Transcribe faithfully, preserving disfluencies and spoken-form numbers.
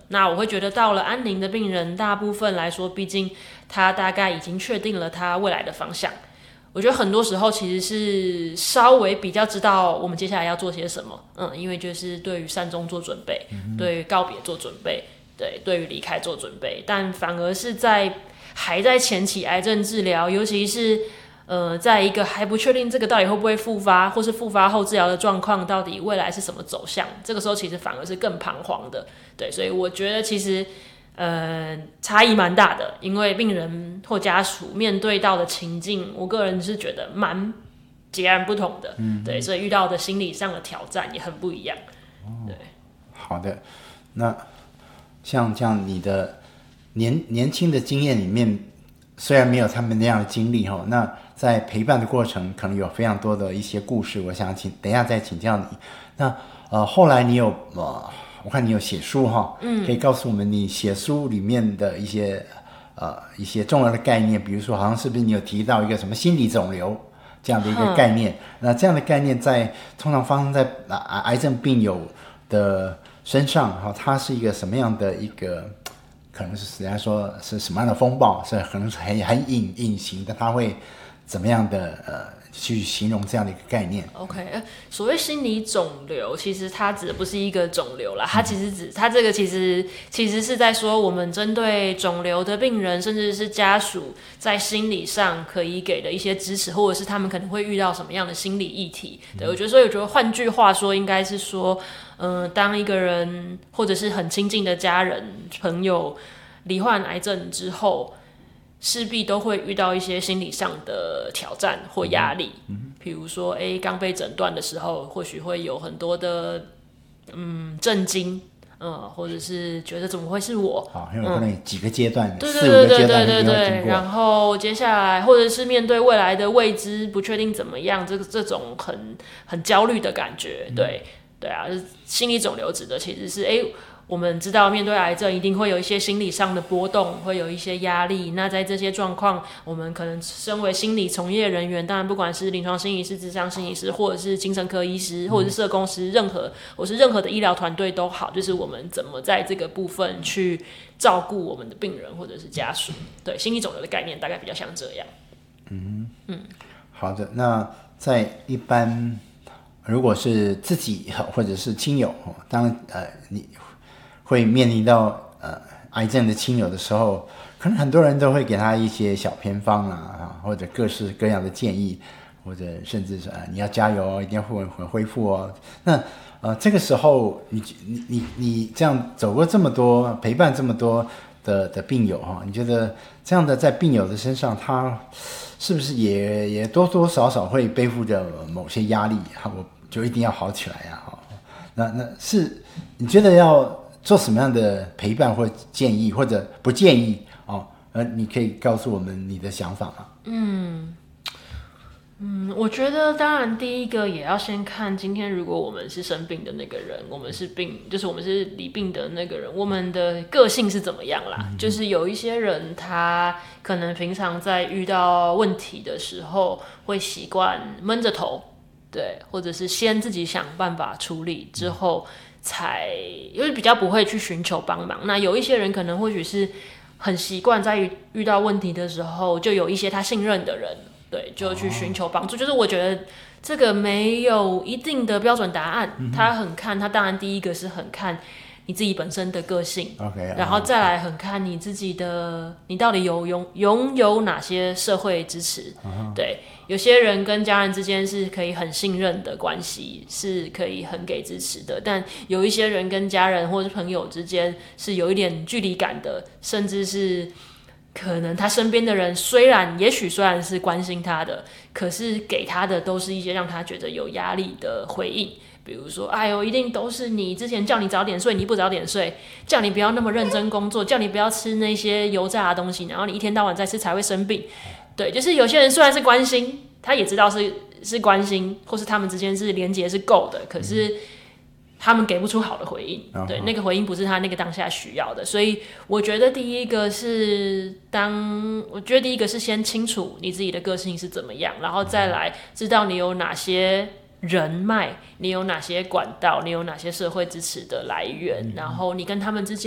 那我会觉得到了安宁的病人，大部分来说，毕竟他大概已经确定了他未来的方向。我觉得很多时候其实是稍微比较知道我们接下来要做些什么，嗯，因为就是对于善终做准备，嗯、对于告别做准备，对，对于离开做准备，但反而是在还在前期癌症治疗，尤其是呃，在一个还不确定这个到底会不会复发，或是复发后治疗的状况到底未来是什么走向，这个时候其实反而是更彷徨的。对，所以我觉得其实呃差异蛮大的，因为病人或家属面对到的情境，我个人是觉得蛮截然不同的。嗯，对，所以遇到的心理上的挑战也很不一样。对， 哦、好的，那像像你的年年轻的经验里面，虽然没有他们那样的经历哈，那在陪伴的过程可能有非常多的一些故事，我想请等一下再请教你。那呃后来你有呃我看你有写书哈，嗯，可以告诉我们你写书里面的一些呃一些重要的概念，比如说好像是不是你有提到一个什么心理肿瘤这样的一个概念？那这样的概念在通常发生在啊癌症病友的身上哈，它是一个什么样的一个？可能是人家说是什么样的风暴，是可能是很很隐隐形的，它会怎么样的呃去形容这样的一个概念 ？OK， 所谓心理肿瘤，其实它指的不是一个肿瘤啦，它其实指它这个其实其实是在说我们针对肿瘤的病人，甚至是家属，在心理上可以给的一些支持，或者是他们可能会遇到什么样的心理议题。对，我觉得，所以我觉得换句话说，应该是说。嗯、呃，当一个人或者是很亲近的家人、朋友罹患癌症之后，势必都会遇到一些心理上的挑战或压力。嗯，比如说，哎，刚被诊断的时候，或许会有很多的嗯震惊，嗯，或者是觉得怎么会是我？ 好，因为可能几个阶段， 对四五个阶段对对对对，然后接下来或者是面对未来的未知，不确定怎么样，这个这种很很焦虑的感觉，对。嗯对啊，心理肿瘤指的其实是，哎，我们知道面对癌症一定会有一些心理上的波动，会有一些压力。那在这些状况，我们可能身为心理从业人员，当然不管是临床心理师、諮商心理师，或者是精神科医师，或者是社工师，任何或是任何的医疗团队都好，就是我们怎么在这个部分去照顾我们的病人或者是家属。对，心理肿瘤的概念大概比较像这样。 嗯嗯，好的。那在一般。如果是自己或者是亲友，当呃你会面临到呃癌症的亲友的时候，可能很多人都会给他一些小偏方啊，或者各式各样的建议，或者甚至是、呃、你要加油哦，一定要会会恢复哦。那呃这个时候你你你你这样走过这么多，陪伴这么多的的病友哈，你觉得这样的在病友的身上，他是不是也也多多少少会背负着某些压力？我就一定要好起来呀、啊！那那是你觉得要做什么样的陪伴或建议，或者不建议哦？呃，你可以告诉我们你的想法吗？ 嗯嗯，我觉得当然第一个也要先看今天如果我们是生病的那个人，我们是病，就是我们是罹病的那个人，我们的个性是怎么样啦？嗯、就是有一些人他可能平常在遇到问题的时候会习惯闷着头。对，或者是先自己想办法处理之后才，因为比较不会去寻求帮忙。那有一些人可能或许是很习惯在遇遇到问题的时候，就有一些他信任的人，对，就去寻求帮助。就是我觉得这个没有一定的标准答案，嗯、他很看，他当然第一个是很看你自己本身的个性 ，okay, 然后再来很看你自己的，你到底有拥拥有哪些社会支持， uh-huh. 对。有些人跟家人之间是可以很信任的关系，是可以很给支持的，但有一些人跟家人或是朋友之间是有一点距离感的，甚至是可能他身边的人虽然也许虽然是关心他的，可是给他的都是一些让他觉得有压力的回应。比如说，哎呦，一定都是你之前叫你早点睡，你不早点睡，叫你不要那么认真工作，叫你不要吃那些油炸的东西，然后你一天到晚在吃才会生病。对，就是有些人虽然是关心，他也知道是是关心，或是他们之间是连结是够的，可是他们给不出好的回应。嗯、对，那个回应不是他那个当下需要的，所以我觉得第一个是当，我觉得第一个是先清楚你自己的个性是怎么样，然后再来知道你有哪些人脉，你有哪些管道，你有哪些社会支持的来源，然后你跟他们之间。